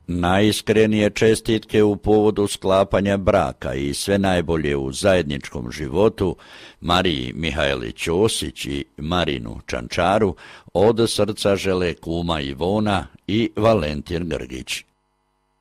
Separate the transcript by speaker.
Speaker 1: Najiskrenije čestitke u povodu sklapanja braka i sve najbolje u zajedničkom životu Mariji Mihajlić Osić i Marinu Čančaru od srca žele kuma Ivona i Valentin Grgić.